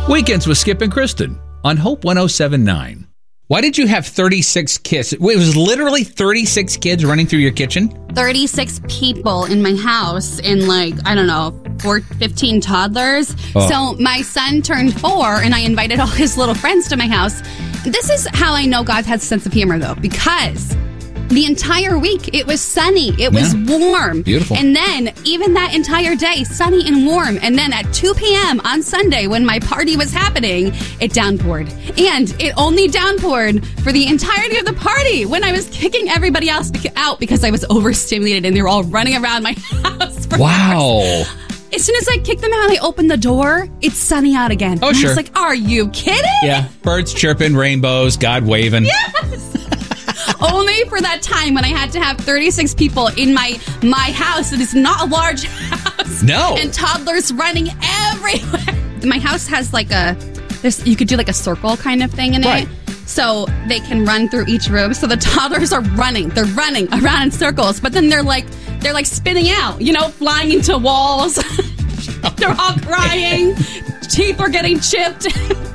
Weekends with Skip and Kristen on Hope 107.9. Why did you have 36 kids? Wait, it was literally 36 kids running through your kitchen? 36 people in my house and 15 toddlers. Oh. So my son turned 4 and I invited all his little friends to my house. This is how I know God has a sense of humor, though, because the entire week it was sunny. It was warm. Beautiful. And then even that entire day, sunny and warm. And then at 2 p.m. on Sunday when my party was happening, it downpoured. And it only downpoured for the entirety of the party when I was kicking everybody else out because I was overstimulated and they were all running around my house. Wow. As soon as I kicked them out, I opened the door. It's sunny out again. Oh, and sure. I was like, are you kidding? Yeah. Birds chirping, rainbows, God waving. Yes. Only for that time when I had to have 36 people in my house. It is not a large house. No. And toddlers running everywhere. My house has you could do like a circle kind of thing in Right. it. So they can run through each room. So the toddlers are running. They're running around in circles. But then they're like spinning out, flying into walls. They're all crying. Teeth are getting chipped.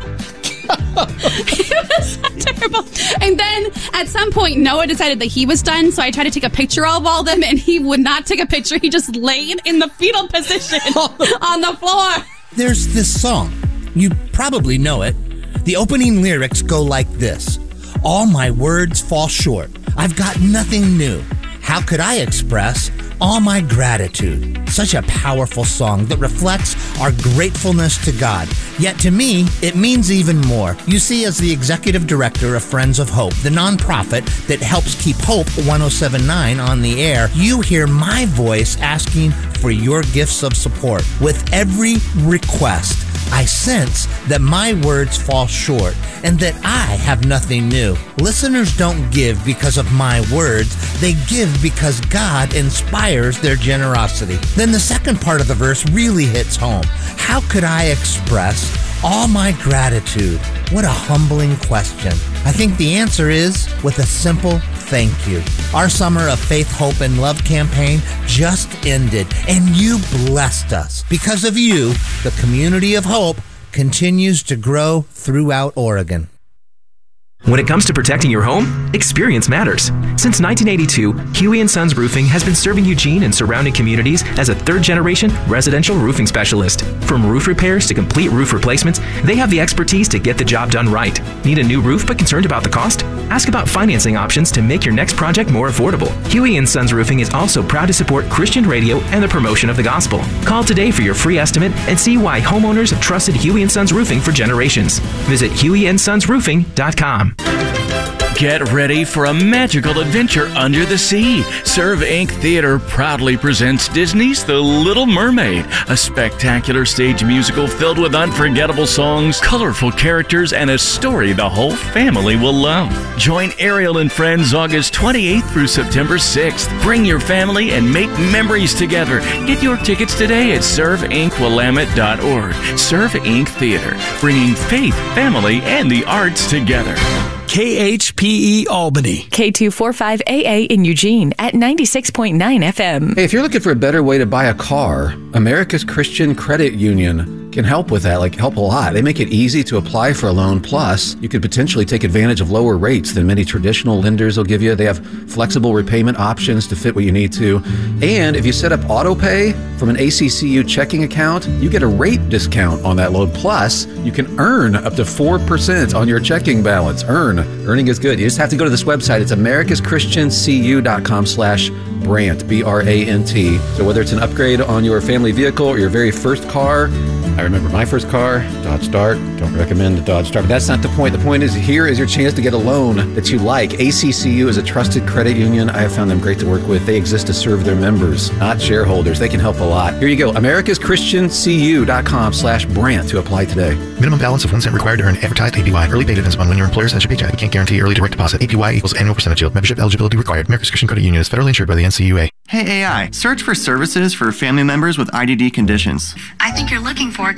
It was so terrible. And then at some point, Noah decided that he was done. So I tried to take a picture of all of them, and he would not take a picture. He just laid in the fetal position on the floor. There's this song. You probably know it. The opening lyrics go like this. All my words fall short. I've got nothing new. How could I express all my gratitude? Such a powerful song that reflects our gratefulness to God. Yet to me, it means even more. You see, as the executive director of Friends of Hope, the nonprofit that helps keep Hope 107.9 on the air, you hear my voice asking for your gifts of support. With every request, I sense that my words fall short and that I have nothing new. Listeners don't give because of my words. They give because God inspires their generosity. Then the second part of the verse really hits home. How could I express all my gratitude? What a humbling question. I think the answer is with a simple thank you. Our Summer of Faith, Hope, and Love campaign just ended, and you blessed us. Because of you, the community of hope continues to grow throughout Oregon. When it comes to protecting your home, experience matters. Since 1982, Huey & Sons Roofing has been serving Eugene and surrounding communities as a third-generation residential roofing specialist. From roof repairs to complete roof replacements, they have the expertise to get the job done right. Need a new roof but concerned about the cost? Ask about financing options to make your next project more affordable. Huey & Sons Roofing is also proud to support Christian radio and the promotion of the gospel. Call today for your free estimate and see why homeowners have trusted Huey & Sons Roofing for generations. Visit HueyandSonsRoofing.com. Get ready for a magical adventure under the sea. Serve Inc. Theater proudly presents Disney's The Little Mermaid, a spectacular stage musical filled with unforgettable songs, colorful characters, and a story the whole family will love. Join Ariel and friends August 28th through September 6th. Bring your family and make memories together. Get your tickets today at serveinc.willamette.org. Serve Inc. Theater, bringing faith, family, and the arts together. KHPE Albany. K245AA in Eugene at 96.9 FM. Hey, if you're looking for a better way to buy a car, America's Christian Credit Union can help with that, help a lot. They make it easy to apply for a loan. Plus, you could potentially take advantage of lower rates than many traditional lenders will give you. They have flexible repayment options to fit what you need to. And if you set up auto pay from an ACCU checking account, you get a rate discount on that loan. Plus, you can earn up to 4% on your checking balance. Earning is good. You just have to go to this website. It's americaschristiancu.com/Brant, B-R-A-N-T. So whether it's an upgrade on your family vehicle or your very first car, I remember my first car, Dodge Dart. Don't recommend the Dodge Dart. But that's not the point. The point is, here is your chance to get a loan that you like. ACCU is a trusted credit union. I have found them great to work with. They exist to serve their members, not shareholders. They can help a lot. Here you go. americaschristiancu.com/Brant to apply today. Minimum balance of 1 cent required to earn advertised APY. Early pay depends upon when your employer sends your paycheck. We can't guarantee early direct deposit. APY equals annual percentage yield. Membership eligibility required. America's Christian Credit Union is federally insured by the NCUA. Hey AI, search for services for family members with IDD conditions. I think you're looking for